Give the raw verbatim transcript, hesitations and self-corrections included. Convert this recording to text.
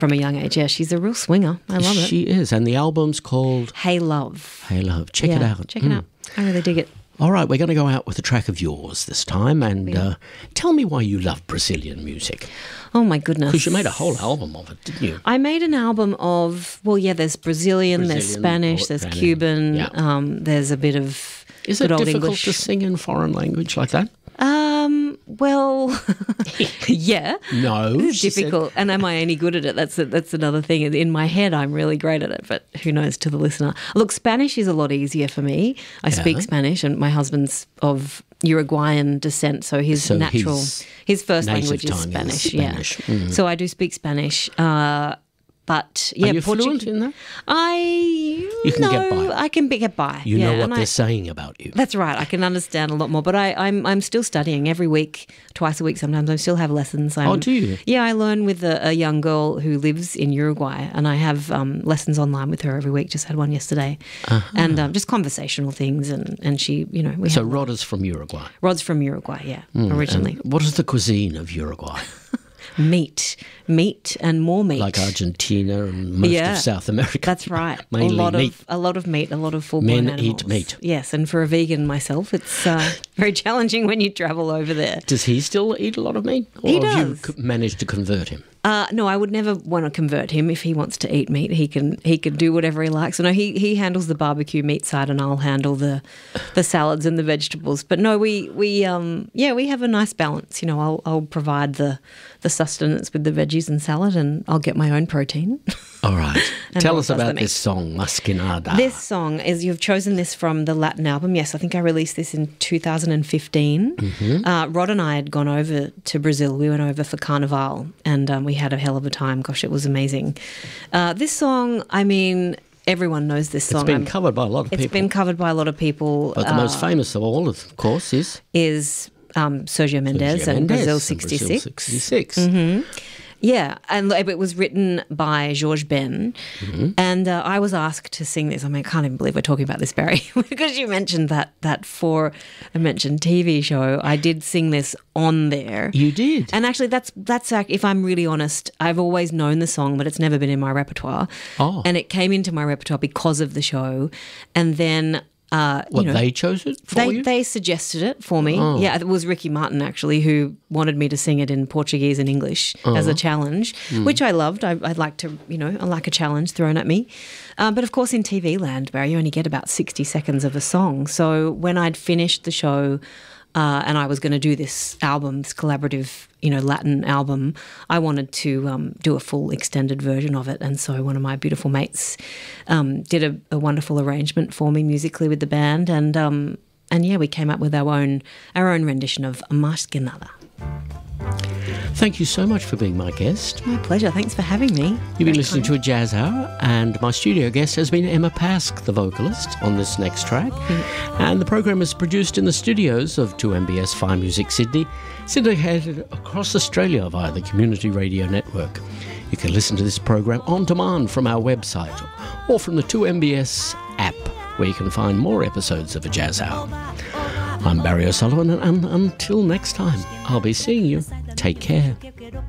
from a young age. Yeah, she's a real swinger. I love it. She is. And the album's called Hey Love. Hey Love. Check yeah, it out. Check it Mm. out. I really dig it. All right, we're going to go out with a track of yours this time. And Yeah. uh, tell me why you love Brazilian music. Oh, my goodness. Because you made a whole album of it, didn't you? I made an album of, well, yeah, there's Brazilian, there's Brazilian, Spanish, or there's Spanish, Cuban, yeah. um, there's a bit of Is it good old difficult English. to sing in foreign language like that? Um, well, yeah. No. It's she said. difficult. And am I any good at it? That's a, that's another thing. In my head, I'm really great at it, but who knows to the listener. Look, Spanish is a lot easier for me. I Yeah. speak Spanish, and my husband's of Uruguayan descent, so his So natural, his his first native language is tongue is Spanish. Spanish. Yeah. Mm. So I do speak Spanish. Uh, But yeah, Are you Portuguese. fluent in that? I You can no, get by. I can be, get by. You yeah, know what and they're I, saying about you. That's right. I can understand a lot more, but I, I'm I'm still studying every week, twice a week. Sometimes I still have lessons. I'm, Oh, do you? Yeah, I learn with a, a young girl who lives in Uruguay, and I have um, lessons online with her every week. Just had one yesterday, Uh-huh. and um, just conversational things. And, and she, you know, we So have Rod is from Uruguay. Rod's from Uruguay. Yeah, Mm, originally and what is the cuisine of Uruguay? meat, meat, and more meat. Like Argentina and most Yeah, of South America. That's right. Mainly a lot meat. of a lot of meat, a lot of full-blown Men animals. eat meat. Yes, and for a vegan myself, it's uh, very challenging when you travel over there. Does he still eat a lot of meat? Or He have you does. c- managed to convert him? Uh, no, I would never want to convert him. If he wants to eat meat, he can he can do whatever he likes. So no, he he handles the barbecue meat side, and I'll handle the the salads and the vegetables. But no, we we um yeah we have a nice balance. You know, I'll I'll provide the the sustenance with the veggies and salad, and I'll get my own protein. All right. And Tell Rod us does the about meat. this song, Masquinada. This song is, you've chosen this from the Latin album. Yes, I think I released this in two thousand fifteen. Mm-hmm. Uh, Rod and I had gone over to Brazil. We went over for Carnival, and um, we had a hell of a time. Gosh, it was amazing. Uh, this song, I mean, everyone knows this song. It's been I'm- covered by a lot of It's people. been covered by a lot of people. but the most uh, famous of all, of course, is is um, Sergio Mendes Sergio and Mendes Brazil and sixty-six. Brazil sixty-six. Mm-hmm. Yeah, and it was written by George Ben, Mm-hmm. and uh, I was asked to sing this. I mean, I can't even believe we're talking about this, Barry, because you mentioned that that for I mentioned T V show. I did sing this on there. You did. And actually, that's that's like, if I'm really honest, I've always known the song, but it's never been in my repertoire. Oh. And it came into my repertoire because of the show, and then. Uh, What, you know, they chose it for they, you? They suggested it for me. Oh. Yeah, it was Ricky Martin, actually, who wanted me to sing it in Portuguese and English as Uh-huh. a challenge, Hmm. which I loved. I, I'd like to, you know, I like a challenge thrown at me. Um, but of course, in T V land, Barry, you only get about sixty seconds of a song. So when I'd finished the show uh, and I was going to do this album, this collaborative, you know, Latin album, I wanted to um, do a full extended version of it. And so one of my beautiful mates um, did a, a wonderful arrangement for me musically with the band. And, um, and yeah, we came up with our own, our own rendition of Masquinada. Thank you so much for being my guest. My pleasure. Thanks for having me. You've been listening to A Jazz Hour, and my studio guest has been Emma Pask, the vocalist, on this next track. And the program is produced in the studios of two M B S Fine Music Sydney, syndicated across Australia via the Community Radio Network. You can listen to this program on demand from our website or from the two M B S app, where you can find more episodes of A Jazz Hour. I'm Barry O'Sullivan, and until next time, I'll be seeing you. Take care.